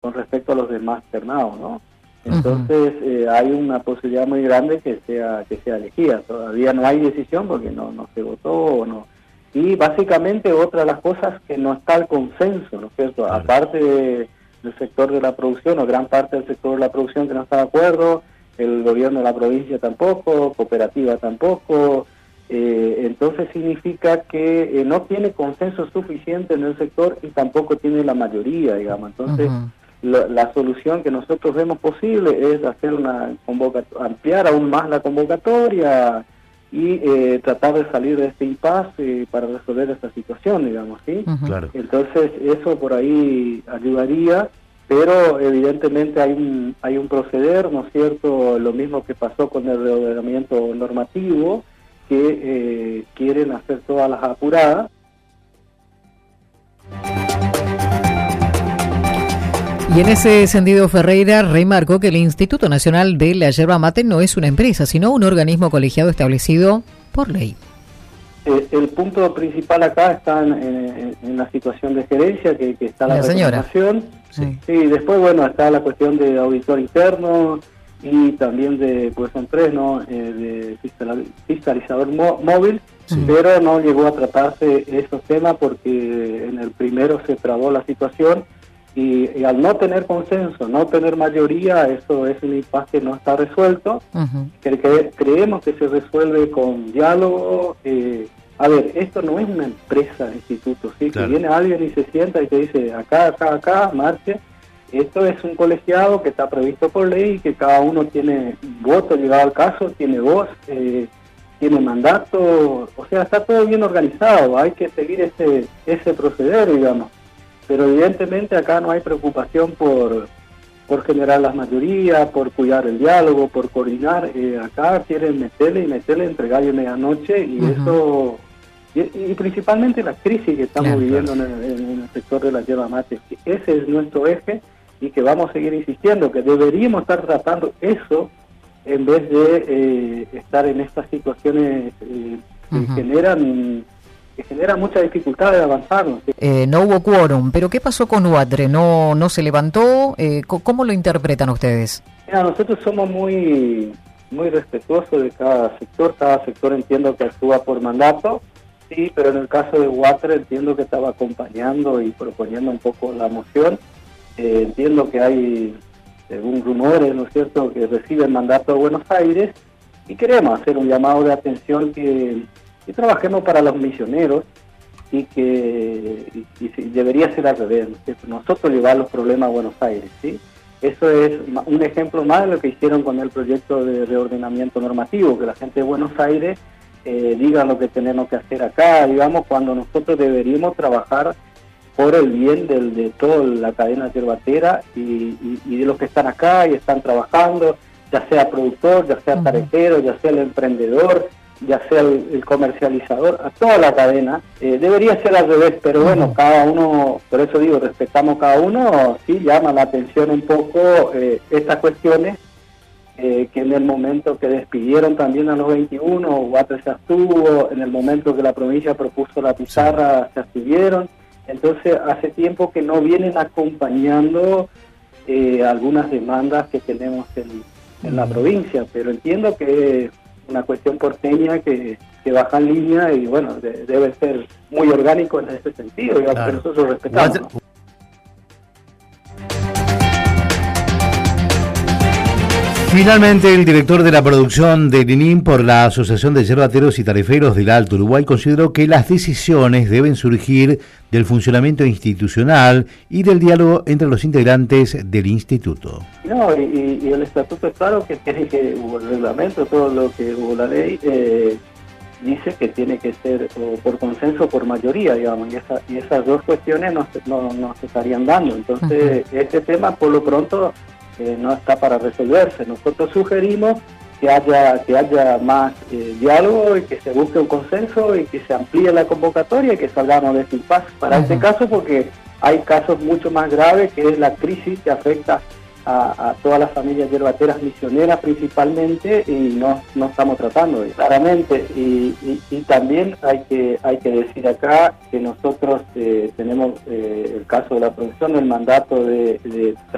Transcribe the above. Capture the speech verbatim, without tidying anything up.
con respecto a los demás ternados, ¿no? Entonces uh-huh. eh, hay una posibilidad muy grande que sea que sea elegida. Todavía no hay decisión porque no, no se votó o no. Y básicamente otra de las cosas que no está el consenso, ¿no es cierto? Claro. Aparte de, del sector de la producción o gran parte del sector de la producción que no está de acuerdo, el gobierno de la provincia tampoco, cooperativa tampoco. Eh, entonces significa que eh, no tiene consenso suficiente en el sector y tampoco tiene la mayoría, digamos. Entonces uh-huh. la, la solución que nosotros vemos posible es hacer una convocatoria, ampliar aún más la convocatoria y eh, tratar de salir de este impasse eh, para resolver esta situación, digamos, ¿sí? Uh-huh. Claro. Entonces eso por ahí ayudaría, pero evidentemente hay un, hay un proceder, ¿no es cierto? Lo mismo que pasó con el reordenamiento normativo, que eh, quieren hacer todas las apuradas. Y en ese sentido, Ferreira remarcó que el Instituto Nacional de la Yerba Mate no es una empresa, sino un organismo colegiado establecido por ley. Eh, el punto principal acá está en, en, en la situación de gerencia, que, que está la, la recomendación. Sí. Sí, después, bueno, está la cuestión de auditor interno, y también de, pues son tres, ¿no? Eh, de fiscalizador mó- móvil, sí. Pero no llegó a tratarse esos temas porque en el primero se trabó la situación y, y al no tener consenso, no tener mayoría, eso es un impasse que no está resuelto. Uh-huh. que, que creemos que se resuelve con diálogo. Eh, a ver, esto no es una empresa de instituto, ¿sí? Claro. Que viene alguien y se sienta y te dice acá, acá, acá, marche. Esto es un colegiado que está previsto por ley y que cada uno tiene voto, llegado al caso, tiene voz, eh, tiene mandato, o sea, está todo bien organizado, hay que seguir ese ese proceder, digamos. Pero evidentemente acá no hay preocupación por, por generar las mayorías, por cuidar el diálogo, por coordinar. Eh, acá quieren meterle y meterle entre gallo y medianoche y uh-huh. eso... Y, y principalmente la crisis que estamos claro, viviendo claro. En, el, en el sector de la yerba mate, ese es nuestro eje y que vamos a seguir insistiendo, que deberíamos estar tratando eso en vez de eh, estar en estas situaciones eh, que uh-huh. generan que generan mucha dificultad de avanzar. ¿No? Eh, no hubo quórum, pero ¿qué pasó con Huatre? ¿No no se levantó? Eh, ¿Cómo lo interpretan ustedes? Mira, nosotros somos muy, muy respetuosos de cada sector, cada sector entiendo que actúa por mandato. Sí, pero en el caso de Huatre entiendo que estaba acompañando y proponiendo un poco la moción. Eh, entiendo que hay, según rumores, ¿no es cierto?, que recibe el mandato de Buenos Aires y queremos hacer un llamado de atención que, que trabajemos para los misioneros y que y, y debería ser al revés, ¿no es cierto? Nosotros llevar los problemas a Buenos Aires, ¿sí? Eso es un ejemplo más de lo que hicieron con el proyecto de reordenamiento normativo, que la gente de Buenos Aires Eh, digan lo que tenemos que hacer acá, digamos, cuando nosotros deberíamos trabajar por el bien del, de toda la cadena yerbatera y, y, y de los que están acá y están trabajando, ya sea productor, ya sea tarejero, ya sea el emprendedor, ya sea el, el comercializador, a toda la cadena. Eh, debería ser al revés, pero bueno, cada uno, por eso digo, respetamos cada uno, sí llama la atención un poco eh, estas cuestiones. Eh, que en el momento que despidieron también a los veintiuno, Huatre se abstuvo, en el momento que la provincia propuso la pizarra se abstuvieron, entonces hace tiempo que no vienen acompañando eh, algunas demandas que tenemos en, en la provincia, pero entiendo que es una cuestión porteña que, que baja en línea y bueno, de, debe ser muy orgánico en ese sentido, digamos, claro. Que nosotros respetamos, ¿no? Finalmente, el director de la producción de Linín por la Asociación de Yerbateros y Tariferos del Alto Uruguay consideró que las decisiones deben surgir del funcionamiento institucional y del diálogo entre los integrantes del instituto. No, y, y el estatuto es claro que tiene que, el reglamento, todo lo que hubo la ley, eh, dice que tiene que ser o por consenso o por mayoría, digamos, y, esa, y esas dos cuestiones no, no, no se estarían dando. Entonces, uh-huh. este tema, por lo pronto, Eh, no está para resolverse. Nosotros sugerimos que haya que haya más eh, diálogo y que se busque un consenso y que se amplíe la convocatoria y que salgamos de este impasse para uh-huh. este caso, porque hay casos mucho más graves, que es la crisis que afecta a, a todas las familias yerbateras misioneras principalmente, y no, no estamos tratando claramente. Y, y, y también hay que hay que decir acá que nosotros eh, tenemos eh, el caso de la producción del mandato de, de